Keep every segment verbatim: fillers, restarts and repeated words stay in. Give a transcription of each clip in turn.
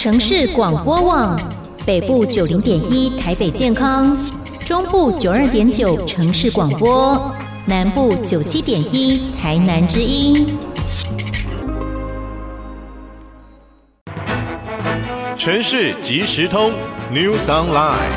城市广播网，北部九零点一台北健康，中部九二点九城市广播，南部九七点一台南之音。 城市即时通 News Online，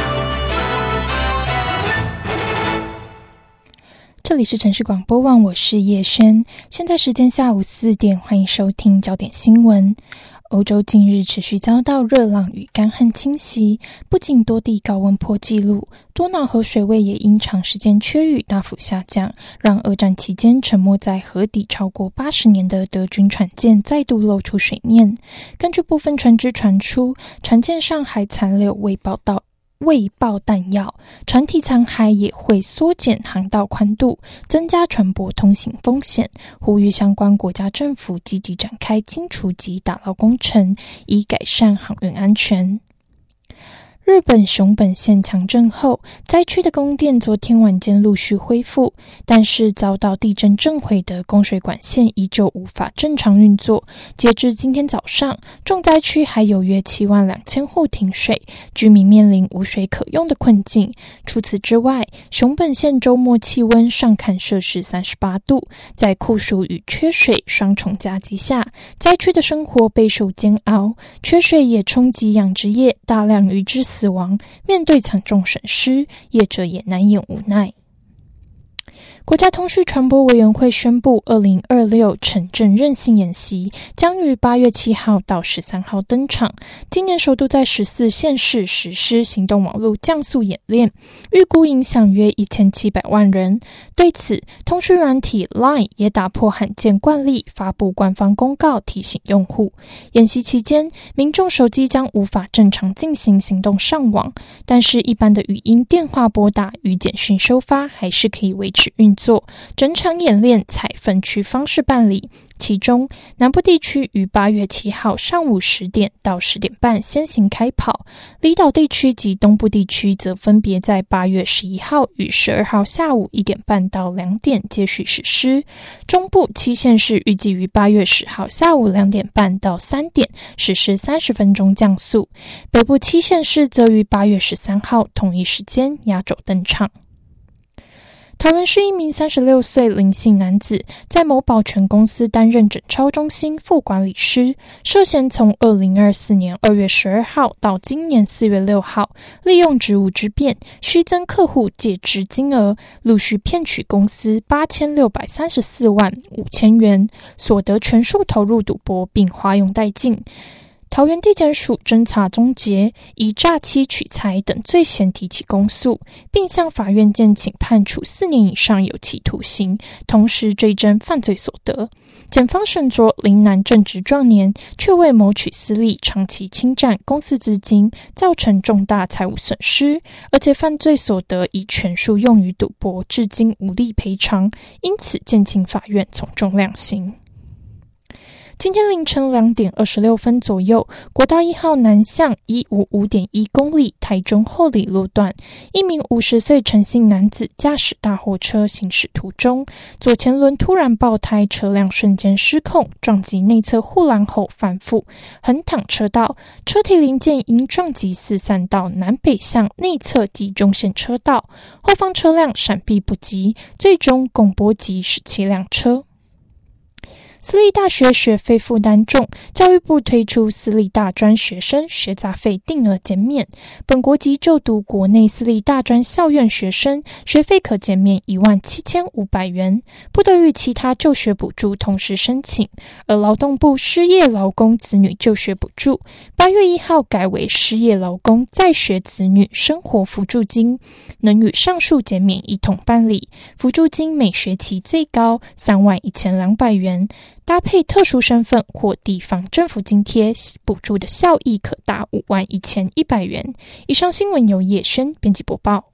这里是城市广播网，我是叶轩。现在时间下午四点，欢迎收听焦点新闻。欧洲近日持续遭到热浪与干旱侵袭，不仅多地高温破纪录，多瑙河水位也因长时间缺雨大幅下降，让二战期间沉没在河底超过八十年的德军船舰再度露出水面。根据部分船只传出，船舰上还残留未报道未爆弹药，船体残骸也会缩减航道宽度，增加船舶通行风险，呼吁相关国家政府积极展开清除及打捞工程，以改善航运安全。日本熊本县强震后，灾区的供电昨天晚间陆续恢复，但是遭到地震震毁的供水管线依旧无法正常运作。截至今天早上，重灾区还有约七万两千户停水，居民面临无水可用的困境。除此之外，熊本县周末气温上看摄氏三十八度，在酷暑与缺水双重夹击下，灾区的生活备受煎熬，缺水也冲击养殖业，大量鱼只死亡，面对惨重损失，业者也难掩无奈。国家通讯传播委员会宣布，二零二六城镇韧性演习将于八月七号到十三号登场。今年首度在十四县市实施行动网络降速演练，预估影响约一千七百万人。对此，通讯软体 Line 也打破罕见惯例，发布官方公告提醒用户，演习期间民众手机将无法正常进行行动上网，但是一般的语音电话拨打与简讯收发还是可以维持运作。整场演练采分区方式办理，其中南部地区于八月七号上午十点到十点半先行开跑，离岛地区及东部地区则分别在八月十一号与十二号下午一点半到两点接续实施。中部七县市预计于八月十号下午两点半到三点实施三十分钟降速，北部七县市则于八月十三号同一时间压轴登场。桃园市一名三十六岁林姓男子，在某保全公司担任诊超中心副管理师，涉嫌从二零二四年二月十二号到今年四月六号，利用职务之便，虚增客户借支金额，陆续骗取公司八千六百三十四万五千元，所得全数投入赌博，并花用殆尽。桃园地检署侦查终结，以诈欺取财等罪嫌提起公诉，并向法院建请判处四年以上有期徒刑，同时追征犯罪所得。检方审酌林男正值壮年，却为谋取私利，长期侵占公司资金，造成重大财务损失，而且犯罪所得已全数用于赌博，至今无力赔偿，因此建请法院从重量刑。今天凌晨两点二十六分左右，国道一号南向一百五十五点一公里台中后里路段，一名五十岁陈姓男子驾驶大货车行驶途中，左前轮突然爆胎，车辆瞬间失控，撞击内侧护栏后翻覆，横躺车道，车体零件因撞击四散到南北向内侧及中线车道，后方车辆闪避不及，最终共波及十七辆车。私立大学学费负担重，教育部推出私立大专学生学杂费定额减免。本国籍就读国内私立大专校院学生，学费可减免一万七千五百元，不得与其他就学补助同时申请。而劳动部失业劳工子女就学补助，八月一号改为失业劳工在学子女生活扶助金，能与上述减免一同办理。扶助金每学期最高三万一千两百元。搭配特殊身份或地方政府津贴，补助的效益可达五万一千一百元。以上新闻由叶轩编辑播报。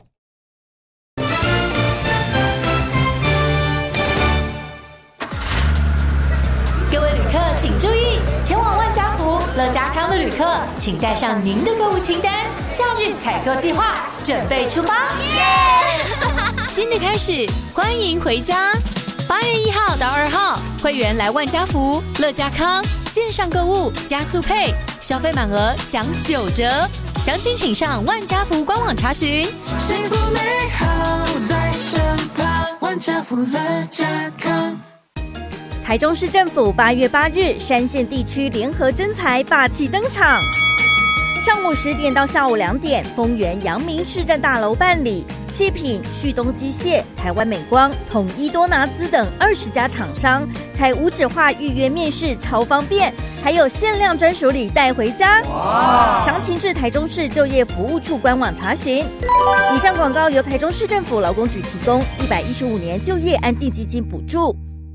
各位旅客请注意，前往万家福、乐家康的旅客，请带上您的购物清单，夏日采购计划准备出发。新的开始，欢迎回家。八月一号到二号，会员来万家福、乐家康线上购物加速配， 消费满额享九折。详情请上万家福官网查询。 幸福美好在身旁，万家福乐家康。 台中市政府八月八日山线地区联合征才霸气登场，上午十点到下午两点，丰原阳明市政大楼办理。细品、旭东机械、台湾美光、统一多拿滋等二十家厂商，采无纸化预约面试，超方便，还有限量专属礼带回家。详情至台中市就业服务处官网查询。以上广告由台中市政府劳工局提供，一百一十五年就业安定基金补助。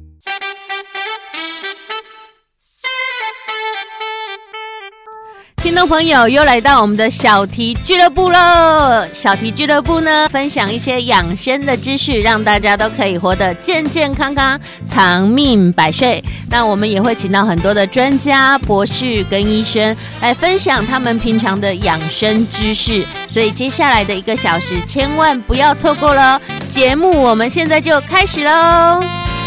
听众朋友又来到我们的小题俱乐部了。小题俱乐部呢，分享一些养生的知识，让大家都可以活得健健康康，长命百岁。那我们也会请到很多的专家、博士跟医生来分享他们平常的养生知识，所以接下来的一个小时千万不要错过了。节目我们现在就开始喽。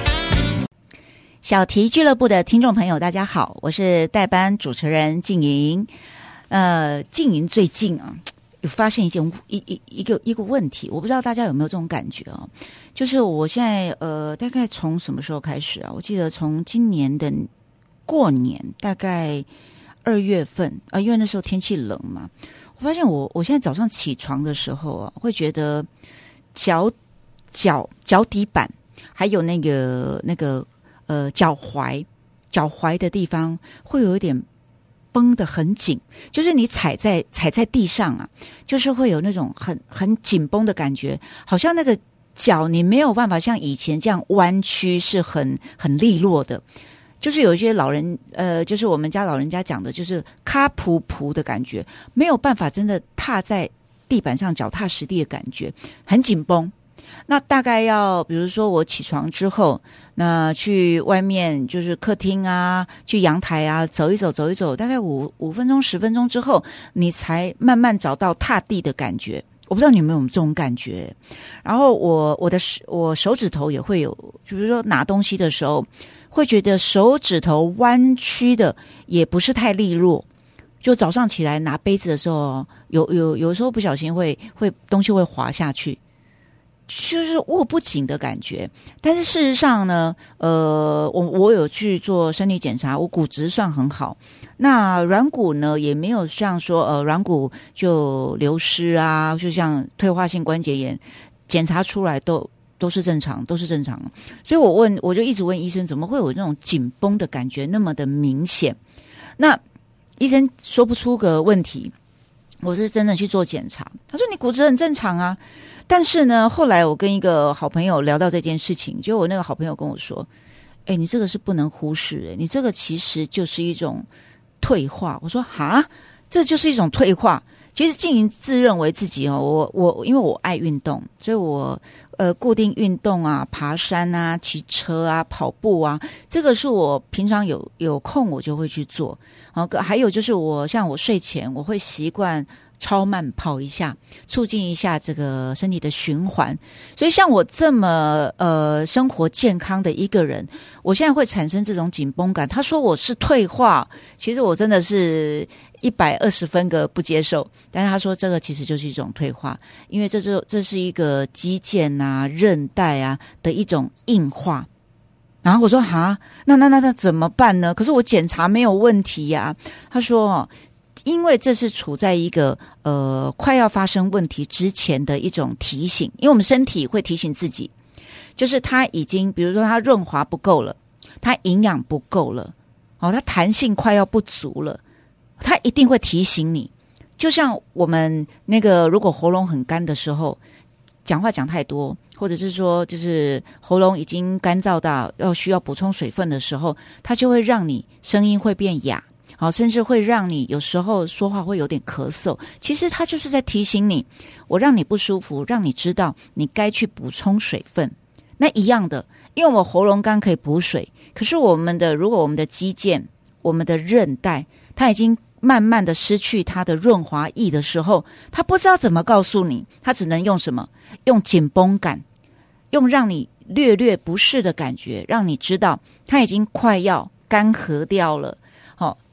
小题俱乐部的听众朋友大家好，我是代班主持人静莹。呃，静莹最近啊有发现一件一一一个一个问题，我不知道大家有没有这种感觉哦，就是我现在呃大概从什么时候开始啊？我记得从今年的过年大概二月份啊、呃，因为那时候天气冷嘛，我发现我我现在早上起床的时候啊，会觉得脚脚脚底板还有那个那个呃脚踝脚踝的地方会有一点绷得很紧，就是你踩在踩在地上啊，就是会有那种很很紧绷的感觉，好像那个脚你没有办法像以前这样弯曲，是很很利落的。就是有一些老人，呃，就是我们家老人家讲的，就是卡噗噗的感觉，没有办法真的踏在地板上脚踏实地的感觉，很紧绷。那大概要比如说我起床之后，那去外面就是客厅啊，去阳台啊走一走走一走，大概五五分钟十分钟之后，你才慢慢找到踏地的感觉。我不知道你有没有这种感觉。然后我我的我手指头也会有，比如说拿东西的时候会觉得手指头弯曲的也不是太利落，就早上起来拿杯子的时候，有有有时候不小心会会东西会滑下去，就是握不紧的感觉。但是事实上呢，呃，我我有去做身体检查，我骨质算很好，那软骨呢也没有像说呃软骨就流失啊，就像退化性关节炎，检查出来都都是正常，都是正常。所以我问，我就一直问医生，怎么会有那种紧绷的感觉那么的明显？那医生说不出个问题，我是真的去做检查，他说你骨质很正常啊。但是呢，后来我跟一个好朋友聊到这件事情，就我那个好朋友跟我说，哎，你这个是不能忽视，你这个其实就是一种退化。我说哈，这就是一种退化。其实静莹自认为自己哦，我我因为我爱运动，所以我呃固定运动啊，爬山啊，骑车啊，跑步啊，这个是我平常有有空我就会去做。然后还有就是我像我睡前我会习惯超慢跑一下，促进一下这个身体的循环。所以像我这么呃生活健康的一个人，我现在会产生这种紧绷感。他说我是退化，其实我真的是一百二十分个不接受。但是他说这个其实就是一种退化，因为这是这是一个肌腱啊、韧带啊的一种硬化。然后我说哈，那那那那怎么办呢？可是我检查没有问题呀、啊。他说哦，因为这是处在一个呃快要发生问题之前的一种提醒，因为我们身体会提醒自己，就是它已经比如说它润滑不够了，它营养不够了，哦，它弹性快要不足了，它一定会提醒你。就像我们那个如果喉咙很干的时候，讲话讲太多，或者是说就是喉咙已经干燥到要需要补充水分的时候，它就会让你声音会变哑，好，甚至会让你有时候说话会有点咳嗽。其实它就是在提醒你，我让你不舒服，让你知道你该去补充水分。那一样的，因为我喉咙干可以补水，可是我们的如果我们的肌腱、我们的韧带，它已经慢慢的失去它的润滑液的时候，它不知道怎么告诉你，它只能用什么？用紧绷感，用让你略略不适的感觉，让你知道它已经快要干涸掉了。好，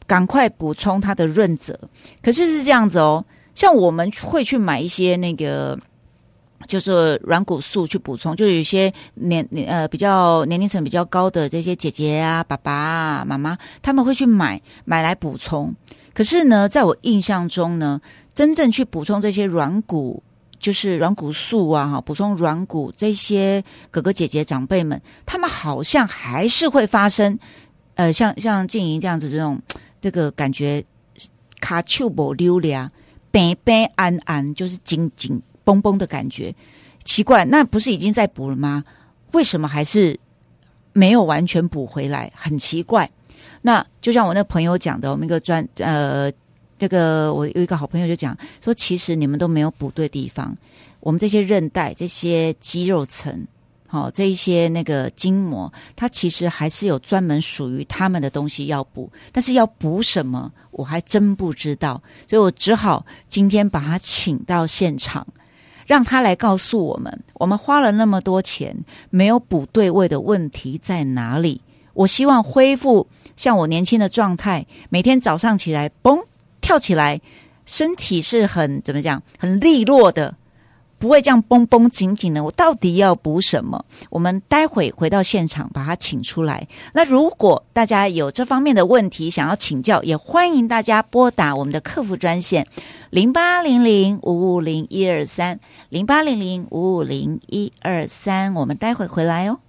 赶快补充它的润泽。可是是这样子哦，像我们会去买一些那个就是软骨素去补充，就有一些年呃比较年龄层比较高的这些姐姐啊、爸爸啊、妈妈，他们会去买买来补充。可是呢，在我印象中呢，真正去补充这些软骨，就是软骨素啊，哈，补充软骨这些哥哥姐姐长辈们，他们好像还是会发生，呃，像像静莹这样子这种这个感觉，卡丘不溜俩，白白安安，就是紧紧绷绷的感觉。奇怪，那不是已经在补了吗？为什么还是没有完全补回来？很奇怪。那就像我那朋友讲的，我们一个专呃，这个我有一个好朋友就讲说，其实你们都没有补对地方。我们这些韧带、这些肌肉层，好、哦，这一些那个筋膜，它其实还是有专门属于他们的东西要补，但是要补什么，我还真不知道，所以我只好今天把他请到现场，让他来告诉我们，我们花了那么多钱，没有补对位的问题在哪里？我希望恢复像我年轻的状态，每天早上起来，嘣跳起来，身体是很怎么讲，很利落的，不会这样绷绷紧紧的。我到底要补什么？我们待会回到现场把他请出来。那如果大家有这方面的问题想要请教，也欢迎大家拨打我们的客服专线零八零零五五零一二三零八零零五五零一二三。我们待会回来哦。